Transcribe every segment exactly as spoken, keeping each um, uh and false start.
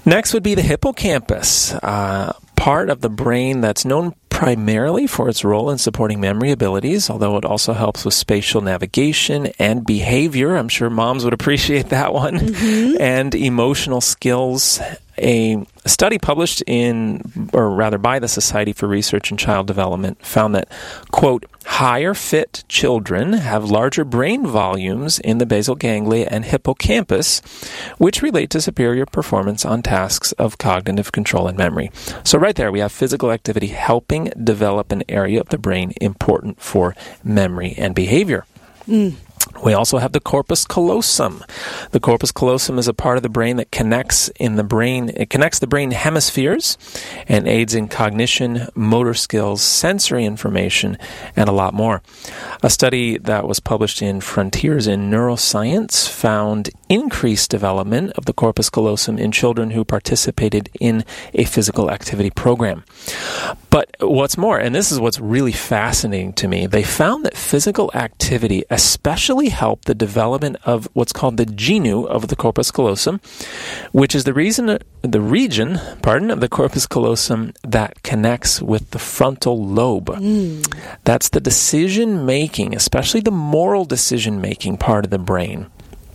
Next would be the hippocampus, uh, part of the brain that's known primarily for its role in supporting memory abilities, although it also helps with spatial navigation and behavior. I'm sure moms would appreciate that one. Mm-hmm. And emotional skills. A study published in, or rather by the Society for Research in Child Development found that, quote, higher fit children have larger brain volumes in the basal ganglia and hippocampus, which relate to superior performance on tasks of cognitive control and memory. So right there we have physical activity helping develop an area of the brain important for memory and behavior. Mm. We also have the corpus callosum. The corpus callosum is a part of the brain that connects in the brain. It connects the brain hemispheres and aids in cognition, motor skills, sensory information, and a lot more. A study that was published in Frontiers in Neuroscience found increased development of the corpus callosum in children who participated in a physical activity program. But what's more, and this is what's really fascinating to me, they found that physical activity especially helped the development of what's called the genu of the corpus callosum, which is the reason, the region, pardon, of the corpus callosum that connects with the frontal lobe. Mm. That's the decision-making, especially the moral decision-making part of the brain.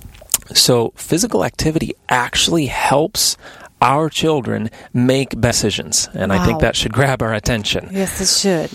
So physical activity actually helps our children make decisions, and wow. I think that should grab our attention. Yes, it should.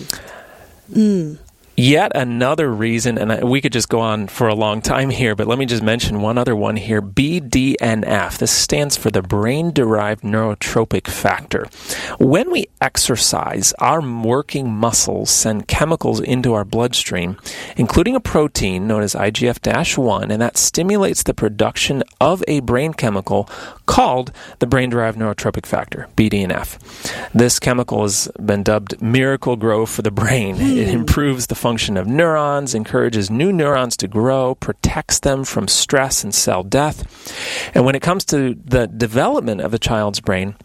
Mm. Yet another reason, and we could just go on for a long time here, but let me just mention one other one here, B D N F. This stands for the brain-derived neurotropic factor. When we exercise, our working muscles send chemicals into our bloodstream, including a protein known as I G F one, and that stimulates the production of a brain chemical called the brain-derived neurotropic factor, B D N F. This chemical has been dubbed miracle grow for the brain. Hmm. It improves the function of neurons, encourages new neurons to grow, protects them from stress and cell death. And when it comes to the development of a child's brain,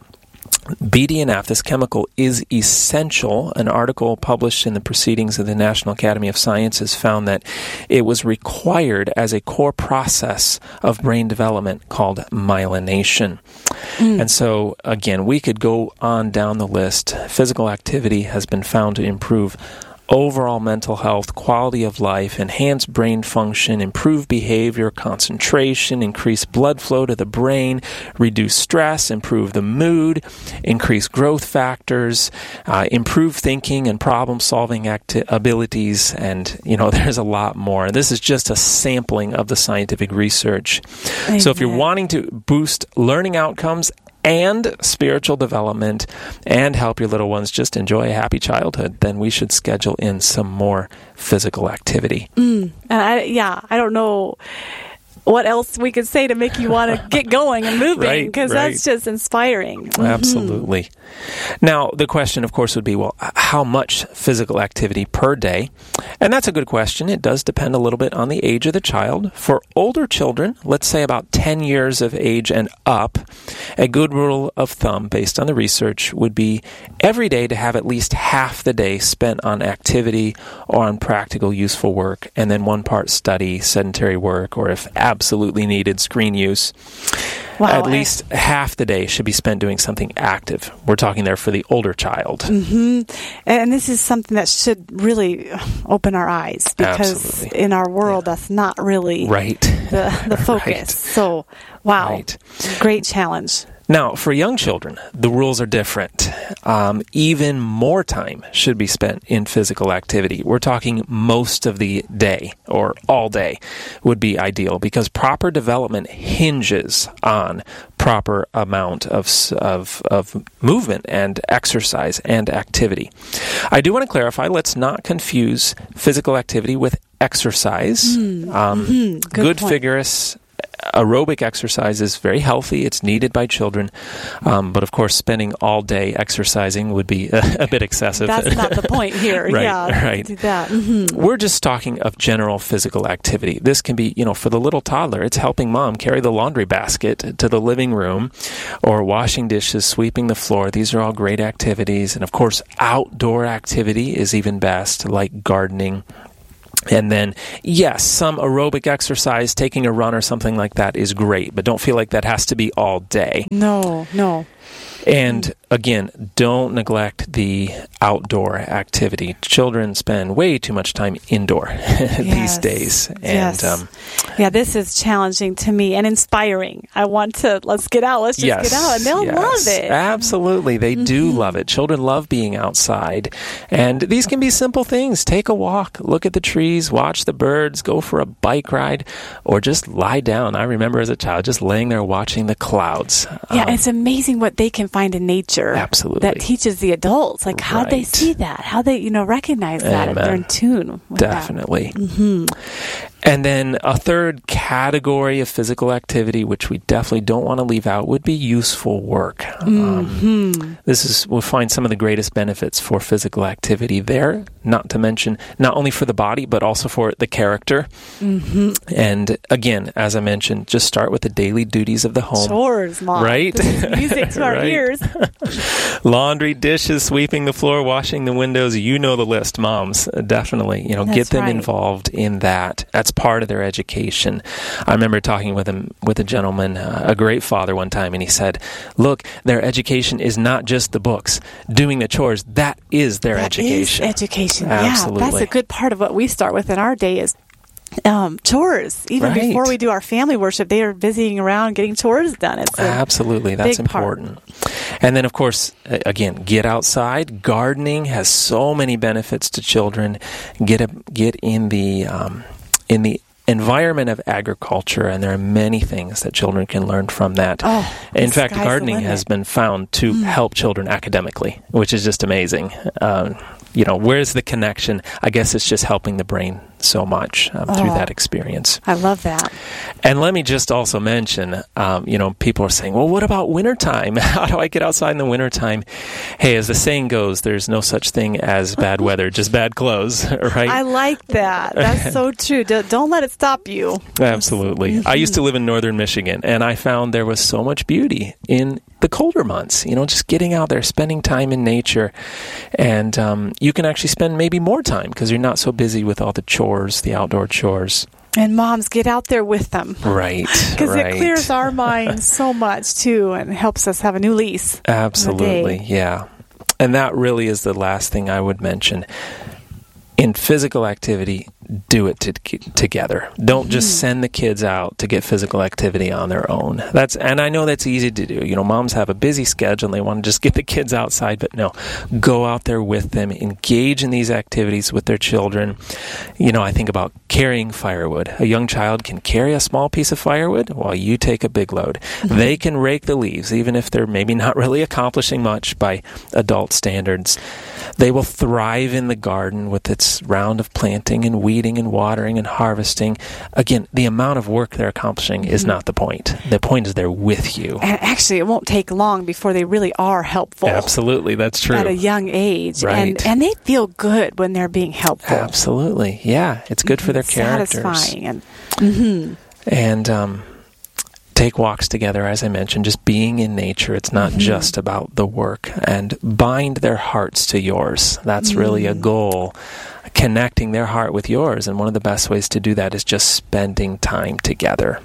B D N F, this chemical, is essential. An article published in the Proceedings of the National Academy of Sciences found that it was required as a core process of brain development called myelination. Mm. And so, again, we could go on down the list. Physical activity has been found to improve overall mental health, quality of life, enhance brain function, improve behavior, concentration, increase blood flow to the brain, reduce stress, improve the mood, increase growth factors, uh, improve thinking and problem-solving acti- abilities, and, you know, there's a lot more. This is just a sampling of the scientific research. Amen. So if you're wanting to boost learning outcomes and spiritual development and help your little ones just enjoy a happy childhood, then we should schedule in some more physical activity. Mm. And I, yeah, I don't know what else we could say to make you want to get going and moving, because right, right. that's just inspiring. Mm-hmm. Absolutely. Now, the question, of course, would be, well, how much physical activity per day? And that's a good question. It does depend a little bit on the age of the child. For older children, let's say about ten years of age and up, a good rule of thumb based on the research would be every day to have at least half the day spent on activity or on practical, useful work, and then one part study, sedentary work, or if absolutely needed, screen use. Wow. At least half the day should be spent doing something active. We're talking there for the older child. Mm-hmm. And this is something that should really open our eyes, because Absolutely. in our world, yeah. that's not really right. the, the focus. Right. So, wow, right. Great challenge. Now, for young children, the rules are different. Um, even more time should be spent in physical activity. We're talking most of the day, or all day, would be ideal, because proper development hinges on proper amount of of, of movement and exercise and activity. I do want to clarify, let's not confuse physical activity with exercise. Mm. Um, mm-hmm. Good, good vigorous aerobic exercise is very healthy. It's needed by children. Um, but, of course, spending all day exercising would be a, a bit excessive. That's not the point here. right, yeah, right. Do that. Mm-hmm. We're just talking of general physical activity. This can be, you know, for the little toddler, it's helping mom carry the laundry basket to the living room, or washing dishes, sweeping the floor. These are all great activities. And, of course, outdoor activity is even best, like gardening, And then, yes, some aerobic exercise, taking a run or something like that is great, but don't feel like that has to be all day. No, no. And again, don't neglect the outdoor activity. Children spend way too much time indoor these Yes. days. And Yes. um, Yeah, this is challenging to me and inspiring. I want to, let's get out, let's just yes, get out, and they'll yes, love it. Absolutely. They do love it. Children love being outside. And these can be simple things. Take a walk, look at the trees, watch the birds, go for a bike ride, or just lie down. I remember as a child just laying there watching the clouds. Yeah, Um, it's amazing what they can find in nature. Absolutely. That teaches the adults, like how they Right. see that, how they, you know, recognize that, if they're in Amen. tune with Definitely. And then a third category of physical activity, which we definitely don't want to leave out, would be useful work. Um, this is, we'll find some of the greatest benefits for physical activity there, not to mention not only for the body, but also for the character. And again, as I mentioned, just start with the daily duties of the that. home. Chores, Mom. Right? This is music to our Right. ears. Laundry, dishes, sweeping the floor, washing the windows. You know the list, moms. Uh, Definitely. You know, That's get them right. involved in that. That's part of their education. I remember talking with him, with a gentleman, uh, a great father one time, and he said, look, their education is not just the books. Doing the chores, that is their That education. is education. Absolutely. Yeah, that's a good part of what we start with in our day is um, chores. Even Right. before we do our family worship, they are busying around getting chores done. It's a Absolutely. That's big part. important. And then, of course, a- again, get outside. Gardening has so many benefits to children. Get a, get in the um, in the environment of agriculture, and there are many things that children can learn from that. Oh, in the fact, sky's the gardening limit. has been found to help children academically, which is just amazing. Um, you know, where's the connection? I guess it's just helping the brain so much um, through Oh. that experience. I love that. And let me just also mention, um, you know, people are saying, well, what about wintertime? How do I get outside in the wintertime? Hey, as the saying goes, there's no such thing as bad weather, just bad clothes, right? I like that. That's so true. Do- Don't let it stop you. Absolutely. I used to live in northern Michigan, and I found there was so much beauty in the colder months, you know, just getting out there, spending time in nature. And um, you can actually spend maybe more time because you're not so busy with all the chores, the outdoor chores. And moms, get out there with them. Right. Because right. it clears our minds so much, too, and helps us have a new lease. Absolutely, day. yeah. And that really is the last thing I would mention. In physical activity, do it to, together. Don't just send the kids out to get physical activity on their own. That's and I know that's easy to do. You know, moms have a busy schedule and they want to just get the kids outside, but no, go out there with them, engage in these activities with their children. You know, I think about carrying firewood. A young child can carry a small piece of firewood while you take a big load. They can rake the leaves, even if they're maybe not really accomplishing much by adult standards. They will thrive in the garden with its round of planting and weeding and watering and harvesting. Again, the amount of work they're accomplishing is not the point. The point is they're with you. And actually, it won't take long before they really are helpful. Absolutely, that's true. At a young age. Right. And, and they feel good when they're being helpful. Absolutely, yeah. It's good for their characters. Satisfying. And, And um, take walks together, as I mentioned, just being in nature. It's not just about the work. And bind their hearts to yours. That's really a goal, connecting their heart with yours. And one of the best ways to do that is just spending time together.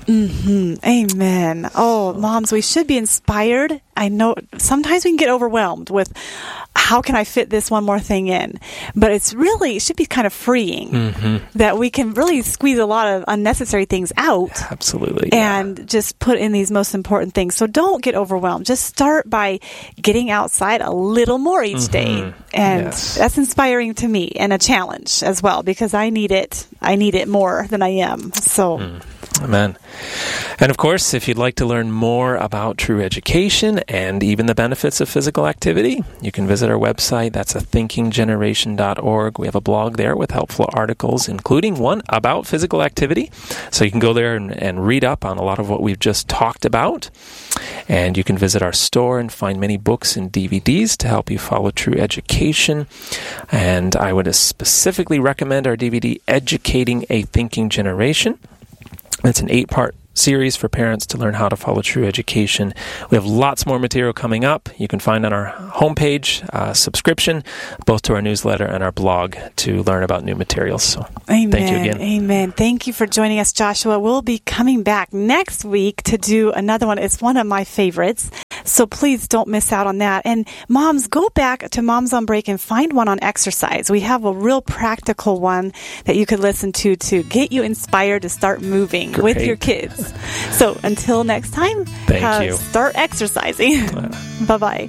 Amen. Oh, moms, we should be inspired. I know sometimes we can get overwhelmed with how can I fit this one more thing in? But it's really, it should be kind of freeing that we can really squeeze a lot of unnecessary things out. Absolutely. yeah. And just put in these most important things. So don't get overwhelmed. Just start by getting outside a little more each day. And Yes. that's inspiring to me and a challenge as well because I need it. I need it more than I am. So Amen. And of course, if you'd like to learn more about True Education and even the benefits of physical activity, you can visit our website. That's a thinking generation dot org. We have a blog there with helpful articles, including one about physical activity. So you can go there and, and read up on a lot of what we've just talked about. And you can visit our store and find many books and D V Ds to help you follow True Education. And I would specifically recommend our D V D, Educating a Thinking Generation. It's an eight-part series for parents to learn how to follow true education. We have lots more material coming up. You can find on our homepage uh, subscription, both to our newsletter and our blog, to learn about new materials. So Amen. Thank you again. Amen. Thank you for joining us, Joshua. We'll be coming back next week to do another one. It's one of my favorites. So please don't miss out on that. And moms, go back to Moms on Break and find one on exercise. We have a real practical one that you could listen to to get you inspired to start moving Great. with your kids. So until next time, Thank uh, you. start exercising. Uh, Bye-bye.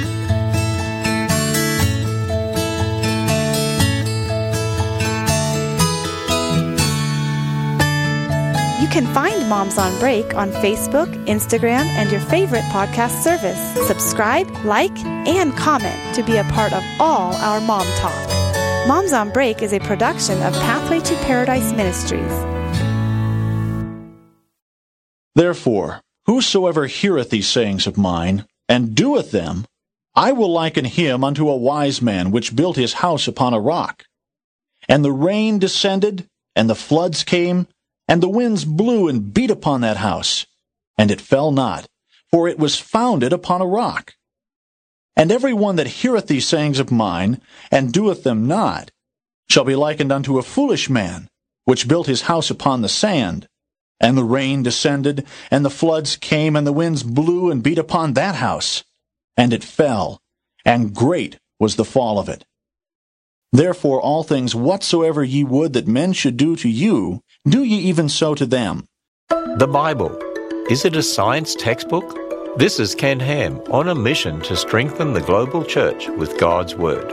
You can find Moms on Break on Facebook, Instagram, and your favorite podcast service. Subscribe, like, and comment to be a part of all our Mom Talk. Moms on Break is a production of Pathway to Paradise Ministries. Therefore, whosoever heareth these sayings of mine, and doeth them, I will liken him unto a wise man which built his house upon a rock. And the rain descended, and the floods came, and the winds blew and beat upon that house, and it fell not, for it was founded upon a rock. And every one that heareth these sayings of mine, and doeth them not, shall be likened unto a foolish man, which built his house upon the sand. And the rain descended, and the floods came, and the winds blew and beat upon that house, and it fell, and great was the fall of it. Therefore all things whatsoever ye would that men should do to you, do ye even so to them. The Bible. Is it a science textbook? This is Ken Ham on a mission to strengthen the global church with God's Word.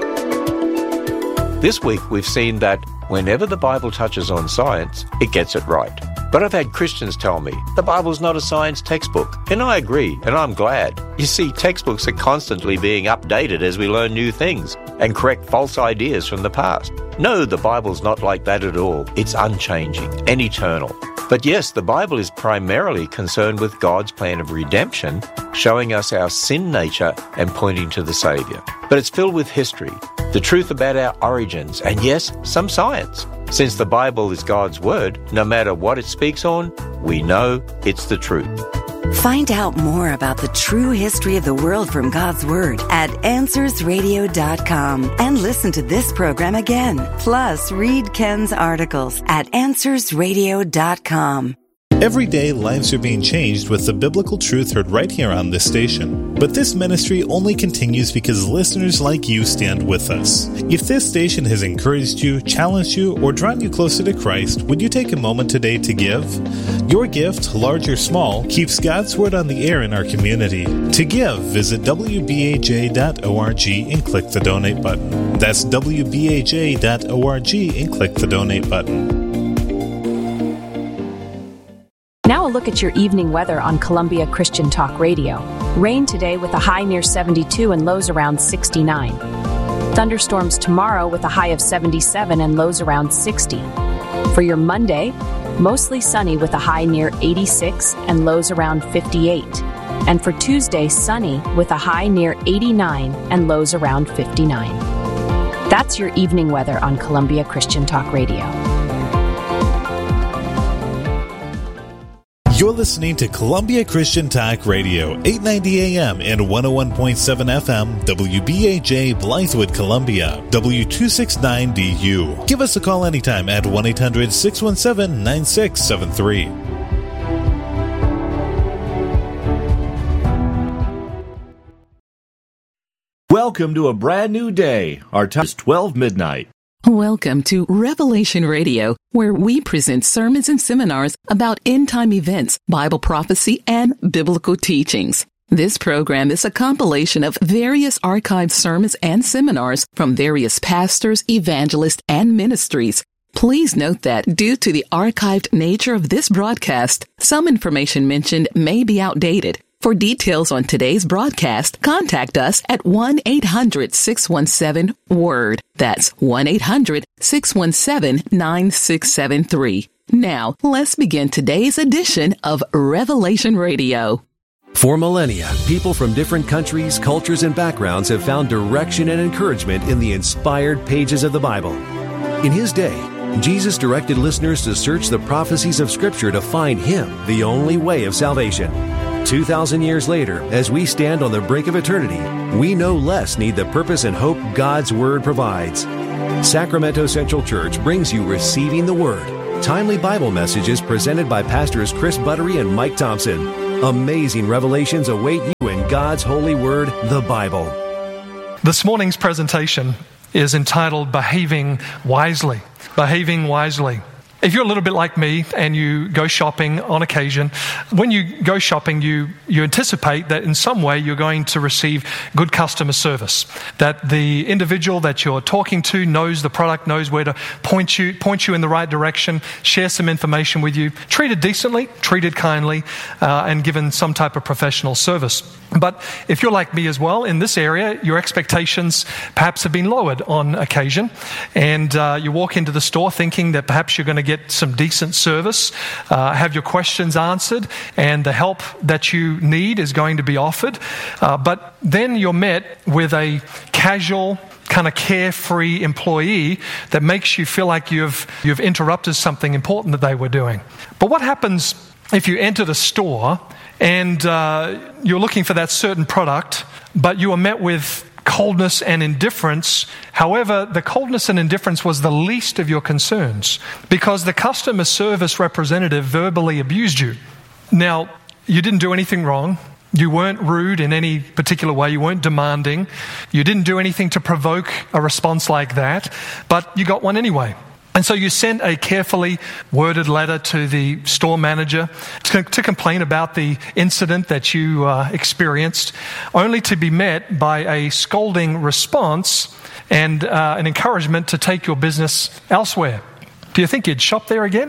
This week we've seen that whenever the Bible touches on science, it gets it right. But I've had Christians tell me, the Bible's not a science textbook. And I agree, and I'm glad. You see, textbooks are constantly being updated as we learn new things and correct false ideas from the past. No, the Bible's not like that at all. It's unchanging and eternal. But yes, the Bible is primarily concerned with God's plan of redemption, showing us our sin nature and pointing to the Savior. But it's filled with history, the truth about our origins, and yes, some science. Since the Bible is God's Word, no matter what it speaks on, we know it's the truth. Find out more about the true history of the world from God's Word at answers radio dot com and listen to this program again. Plus, read Ken's articles at answers radio dot com. Every day, lives are being changed with the biblical truth heard right here on this station. But this ministry only continues because listeners like you stand with us. If this station has encouraged you, challenged you, or drawn you closer to Christ, would you take a moment today to give? Your gift, large or small, keeps God's Word on the air in our community. To give, visit w b a j dot org and click the donate button. That's w b a j dot org and click the donate button. Now a look at your evening weather on Columbia Christian Talk Radio. Rain today with a high near seventy-two and lows around sixty-nine. Thunderstorms tomorrow with a high of seventy-seven and lows around sixty. For your Monday, mostly sunny with a high near eighty-six and lows around fifty-eight. And for Tuesday, sunny with a high near eighty-nine and lows around fifty-nine. That's your evening weather on Columbia Christian Talk Radio. You're listening to Columbia Christian Talk Radio, eight ninety A M and one oh one point seven F M, W B A J, Blythewood, Columbia, W two sixty-nine D U. Give us a call anytime at one eight hundred six one seven nine six seven three. Welcome to a brand new day. Our time is twelve midnight. Welcome to Revelation Radio, where we present sermons and seminars about end-time events, Bible prophecy, and biblical teachings. This program is a compilation of various archived sermons and seminars from various pastors, evangelists, and ministries. Please note that due to the archived nature of this broadcast, some information mentioned may be outdated. For details on today's broadcast, contact us at one eight hundred six one seven WORD. That's one eight hundred six one seven nine six seven three. Now, let's begin today's edition of Revelation Radio. For millennia, people from different countries, cultures, and backgrounds have found direction and encouragement in the inspired pages of the Bible. In his day, Jesus directed listeners to search the prophecies of Scripture to find Him, the only way of salvation. Two thousand years later, as we stand on the brink of eternity, we no less need the purpose and hope God's Word provides. Sacramento Central Church brings you Receiving the Word, timely Bible messages presented by Pastors Chris Buttery and Mike Thompson. Amazing revelations await you in God's holy Word, the Bible. This morning's presentation is entitled Behaving Wisely. Behaving Wisely. If you're a little bit like me and you go shopping on occasion, when you go shopping, you, you anticipate that in some way you're going to receive good customer service. That the individual that you're talking to knows the product, knows where to point you, point you in the right direction, share some information with you, treated decently, treated kindly, uh, and given some type of professional service. But if you're like me as well, in this area, your expectations perhaps have been lowered on occasion, and uh, you walk into the store thinking that perhaps you're going to get some decent service, uh, have your questions answered, and the help that you need is going to be offered. Uh, but then you're met with a casual, kind of carefree employee that makes you feel like you've you've interrupted something important that they were doing. But what happens if you enter the store and uh, you're looking for that certain product, but you are met with coldness and indifference? However, the coldness and indifference was the least of your concerns because the customer service representative verbally abused you. Now, you didn't do anything wrong. You weren't rude in any particular way. You weren't demanding. You didn't do anything to provoke a response like that, but you got one anyway. And so you sent a carefully worded letter to the store manager to, to complain about the incident that you uh, experienced, only to be met by a scolding response and uh, an encouragement to take your business elsewhere. Do you think you'd shop there again?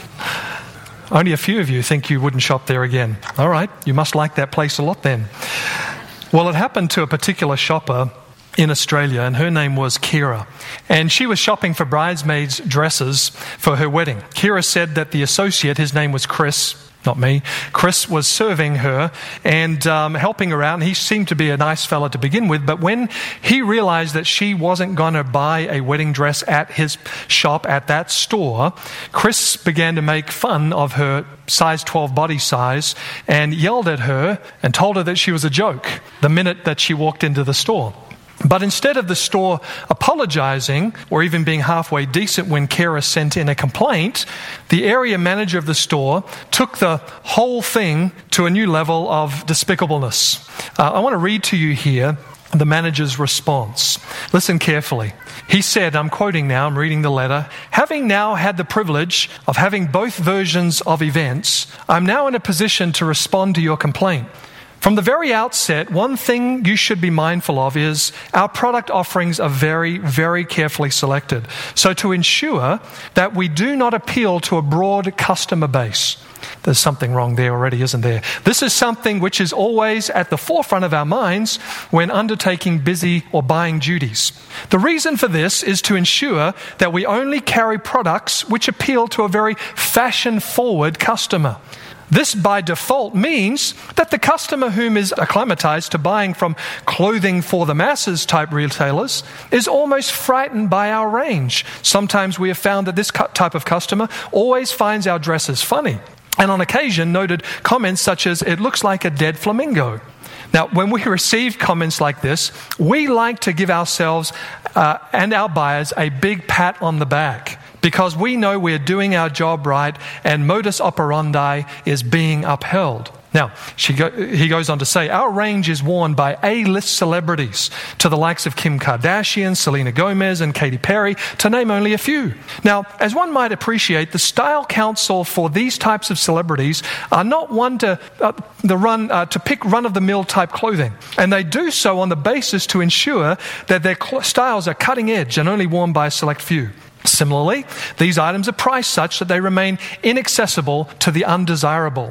Only a few of you think you wouldn't shop there again. All right, you must like that place a lot then. Well, it happened to a particular shopper in Australia, and her name was Kira. And she was shopping for bridesmaids' dresses for her wedding. Kira said that the associate, his name was Chris, not me, Chris was serving her and um, helping her out. And he seemed to be a nice fella to begin with. But when he realized that she wasn't going to buy a wedding dress at his shop, at that store, Chris began to make fun of her size twelve body size and yelled at her and told her that she was a joke the minute that she walked into the store. But instead of the store apologizing or even being halfway decent when Kara sent in a complaint, the area manager of the store took the whole thing to a new level of despicableness. Uh, I want to read to you here the manager's response. Listen carefully. He said, I'm quoting now, I'm reading the letter, "Having now had the privilege of having both versions of events, I'm now in a position to respond to your complaint. From the very outset, one thing you should be mindful of is our product offerings are very, very carefully selected. So to ensure that we do not appeal to a broad customer base." There's something wrong there already, isn't there? "This is something which is always at the forefront of our minds when undertaking busy or buying duties. The reason for this is to ensure that we only carry products which appeal to a very fashion-forward customer. This, by default, means that the customer whom is acclimatized to buying from clothing for the masses type retailers is almost frightened by our range. Sometimes we have found that this type of customer always finds our dresses funny, and on occasion noted comments such as, 'It looks like a dead flamingo.' Now, when we receive comments like this, we like to give ourselves uh, and our buyers a big pat on the back, because we know we're doing our job right and modus operandi is being upheld." Now, she go, he goes on to say, "Our range is worn by A-list celebrities to the likes of Kim Kardashian, Selena Gomez, and Katy Perry, to name only a few. Now, as one might appreciate, the style council for these types of celebrities are not one to uh, the run uh, to pick run-of-the-mill type clothing, and they do so on the basis to ensure that their cl- styles are cutting edge and only worn by a select few. Similarly, these items are priced such that they remain inaccessible to the undesirable.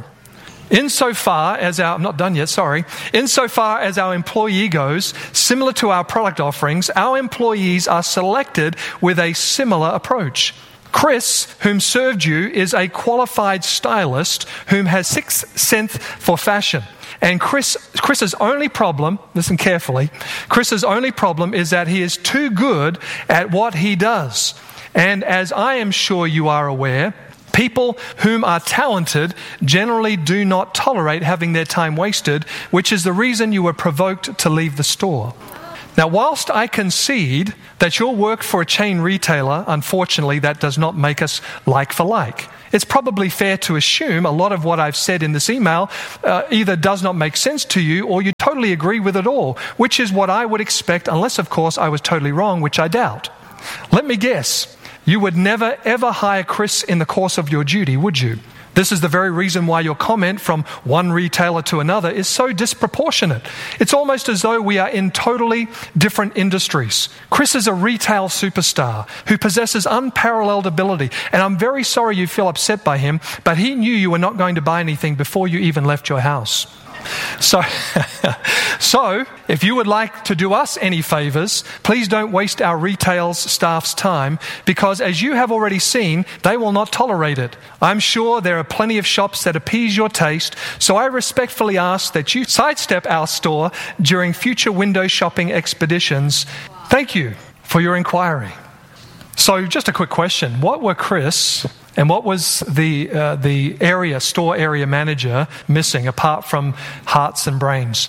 Insofar as our, I'm not done yet, sorry. Insofar as our employee goes, similar to our product offerings, our employees are selected with a similar approach. Chris, whom served you, is a qualified stylist whom has sixth sense for fashion. And Chris, Chris's only problem, listen carefully, Chris's only problem is that he is too good at what he does. And as I am sure you are aware, people whom are talented generally do not tolerate having their time wasted, which is the reason you were provoked to leave the store. Now, whilst I concede that your work for a chain retailer, unfortunately, that does not make us like for like. It's probably fair to assume a lot of what I've said in this email uh, either does not make sense to you or you totally agree with it all, which is what I would expect, unless, of course, I was totally wrong, which I doubt. Let me guess. You would never, ever hire Chris in the course of your duty, would you? This is the very reason why your comment from one retailer to another is so disproportionate. It's almost as though we are in totally different industries. Chris is a retail superstar who possesses unparalleled ability, and I'm very sorry you feel upset by him, but he knew you were not going to buy anything before you even left your house. So, so, if you would like to do us any favors, please don't waste our retail staff's time, because as you have already seen, they will not tolerate it. I'm sure there are plenty of shops that appease your taste, so I respectfully ask that you sidestep our store during future window shopping expeditions. Thank you for your inquiry. So, just a quick question. What were Chris and what was the uh, the area, store area manager missing apart from hearts and brains?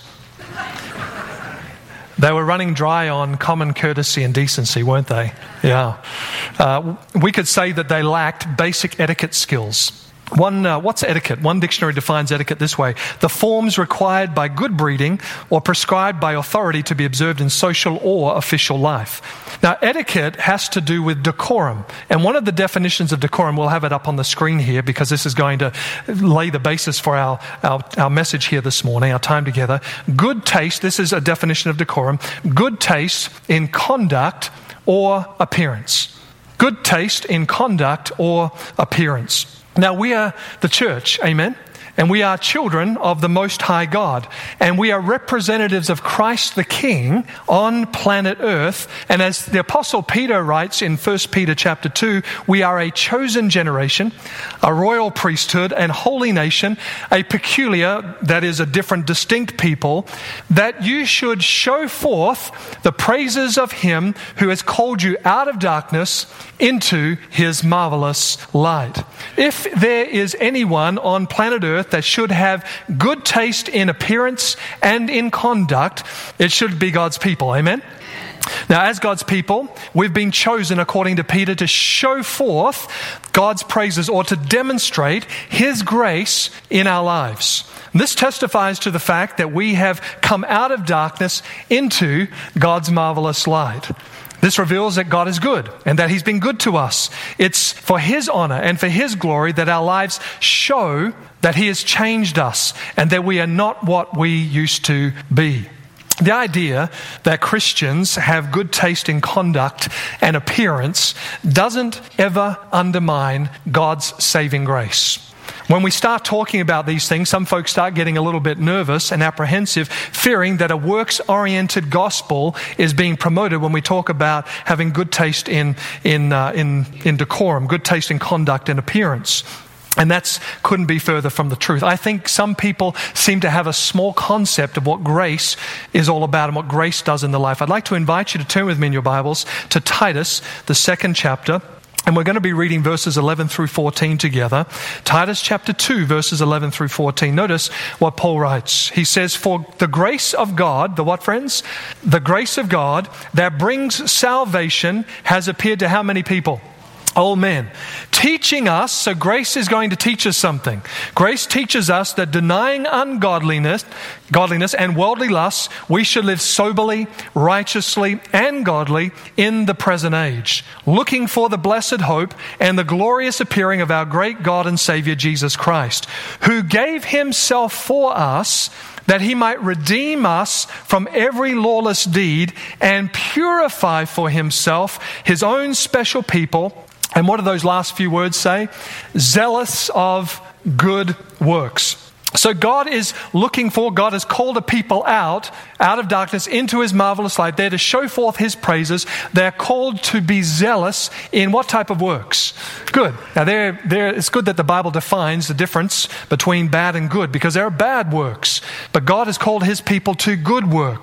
They were running dry on common courtesy and decency, weren't they? Yeah. Uh, we could say that they lacked basic etiquette skills. One, uh, what's etiquette? One dictionary defines etiquette this way: the forms required by good breeding or prescribed by authority to be observed in social or official life. Now, etiquette has to do with decorum. And one of the definitions of decorum, we'll have it up on the screen here because this is going to lay the basis for our, our, our message here this morning, our time together. Good taste, this is a definition of decorum: good taste in conduct or appearance. Good taste in conduct or appearance. Now, we are the church, amen? And we are children of the Most High God. And we are representatives of Christ the King on planet Earth. And as the Apostle Peter writes in First Peter chapter two, we are a chosen generation, a royal priesthood and holy nation, a peculiar, that is a different, distinct people, that you should show forth the praises of Him who has called you out of darkness into His marvelous light. If there is anyone on planet Earth that should have good taste in appearance and in conduct, it should be God's people. Amen? Now, as God's people, we've been chosen, according to Peter, to show forth God's praises or to demonstrate His grace in our lives. This testifies to the fact that we have come out of darkness into God's marvelous light. This reveals that God is good and that He's been good to us. It's for His honor and for His glory that our lives show that He has changed us and that we are not what we used to be. The idea that Christians have good taste in conduct and appearance doesn't ever undermine God's saving grace. When we start talking about these things, some folks start getting a little bit nervous and apprehensive, fearing that a works-oriented gospel is being promoted when we talk about having good taste in in uh, in, in decorum, good taste in conduct and appearance. And that couldn't be further from the truth. I think some people seem to have a small concept of what grace is all about and what grace does in the life. I'd like to invite you to turn with me in your Bibles to Titus, the second chapter. And we're going to be reading verses eleven through fourteen together. Titus chapter two, verses eleven through fourteen. Notice what Paul writes. He says, "For the grace of God," the what, friends? The grace of God that brings salvation has appeared to how many people? All men. Teaching us, so grace is going to teach us something. Grace teaches us that denying ungodliness, godliness and worldly lusts, we should live soberly, righteously, and godly in the present age, looking for the blessed hope and the glorious appearing of our great God and Savior Jesus Christ, who gave Himself for us that He might redeem us from every lawless deed and purify for Himself His own special people. And what do those last few words say? Zealous of good works. So God is looking for, God has called a people out, out of darkness into His marvelous light. They're to show forth His praises. They're called to be zealous in what type of works? Good. Now, they're, they're, it's good that the Bible defines the difference between bad and good, because there are bad works. But God has called His people to good works.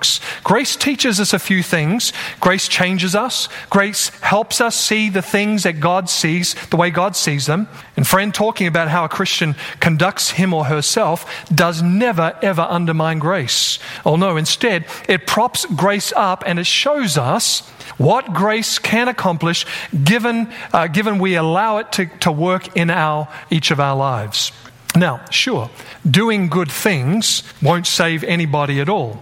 Grace teaches us a few things. Grace changes us. Grace helps us see the things that God sees, the way God sees them. And friend, talking about how a Christian conducts him or herself does never, ever undermine grace. Oh no, instead, it props grace up and it shows us what grace can accomplish given, uh, given we allow it to, to work in our each of our lives. Now, sure, doing good things won't save anybody at all.